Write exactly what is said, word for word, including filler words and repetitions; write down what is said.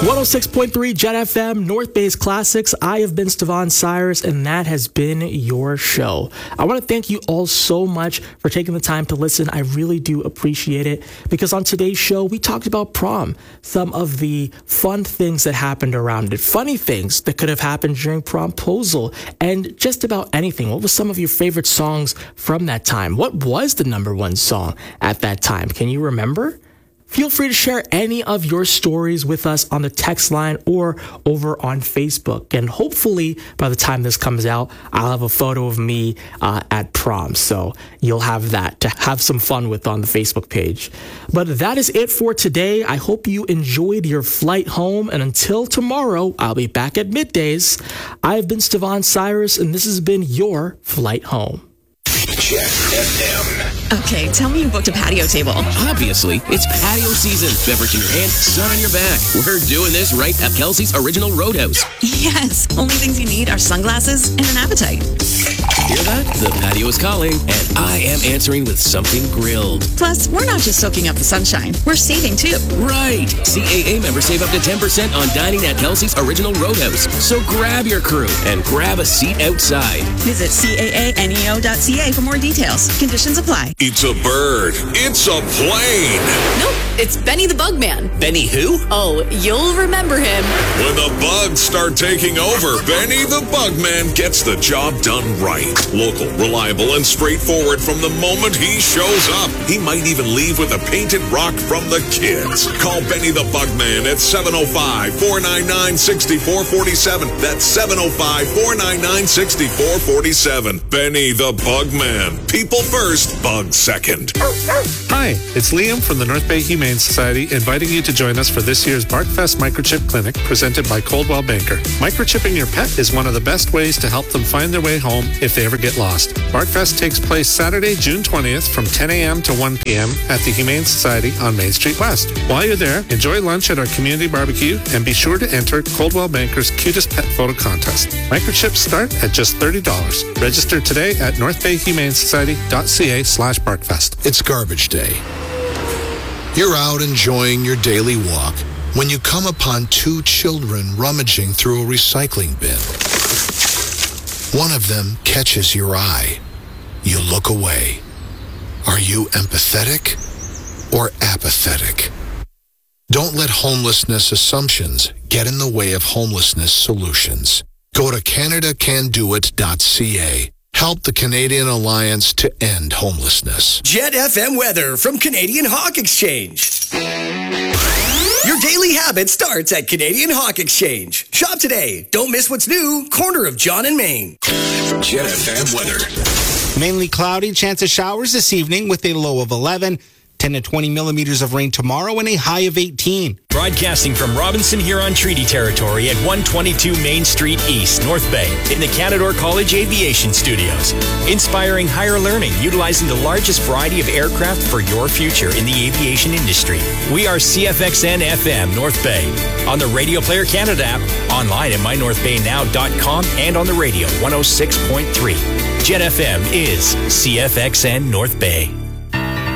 one oh six point three Jet F M, North Bay's Classics. I have been Stevan Cyrus, and that has been your show. I want to thank you all so much for taking the time to listen. I really do appreciate it, because on today's show, we talked about prom, some of the fun things that happened around it, funny things that could have happened during promposal, and just about anything. What was some of your favorite songs from that time? What was the number one song at that time? Can you remember? Feel free to share any of your stories with us on the text line or over on Facebook. And hopefully, by the time this comes out, I'll have a photo of me uh, at prom. So you'll have that to have some fun with on the Facebook page. But that is it for today. I hope you enjoyed your flight home. And until tomorrow, I'll be back at middays. I've been Stevan Cyrus, and this has been your flight home. Jet F M. Okay, tell me you booked a patio table. Obviously, it's patio season. Beverage in your hand, sun on your back. We're doing this right at Kelsey's Original Roadhouse. Yes, only things you need are sunglasses and an appetite. Hear that? The patio is calling, and I am answering with something grilled. Plus, we're not just soaking up the sunshine, we're saving too. Right! C A A members save up to ten percent on dining at Kelsey's Original Roadhouse. So grab your crew and grab a seat outside. Visit C A A N E O dot C A for more details. Conditions apply. It's a bird. It's a plane. Nope, it's Benny the Bugman. Benny who? Oh, you'll remember him. When the bugs start taking over, Benny the Bugman gets the job done right. Local, reliable, and straightforward from the moment he shows up. He might even leave with a painted rock from the kids. Call Benny the Bugman at seven oh five, four nine nine, six four four seven. That's seven oh five, four nine nine, six four four seven. Benny the Bugman. People first, bugs second. Hi, it's Liam from the North Bay Humane Society, inviting you to join us for this year's BarkFest Microchip Clinic presented by Coldwell Banker. Microchipping your pet is one of the best ways to help them find their way home if they ever get lost. BarkFest takes place Saturday, June twentieth from ten a.m. to one p.m. at the Humane Society on Main Street West. While you're there, enjoy lunch at our community barbecue and be sure to enter Coldwell Banker's Cutest Pet Photo Contest. Microchips start at just thirty dollars. Register today at northbayhumanesociety.ca slash barkfest. It's garbage day. You're out enjoying your daily walk when you come upon two children rummaging through a recycling bin. One of them catches your eye. You look away. Are you empathetic or apathetic? Don't let homelessness assumptions get in the way of homelessness solutions. Go to canada can do it dot c a. Help the Canadian Alliance to end homelessness. Jet F M weather from Canadian Hawk Exchange. Your daily habit starts at Canadian Hawk Exchange. Shop today. Don't miss what's new. Corner of John and Main. Jet F M weather. Mainly cloudy, chance of showers this evening with a low of eleven. ten to twenty millimeters of rain tomorrow and a high of eighteen. Broadcasting from Robinson Huron Treaty Territory at one twenty-two Main Street East, North Bay, in the Canadore College Aviation Studios. Inspiring higher learning, utilizing the largest variety of aircraft for your future in the aviation industry. We are C F X N F M North Bay. On the Radio Player Canada app, online at my north bay now dot com, and on the radio one oh six point three. Jet F M is C F X N North Bay.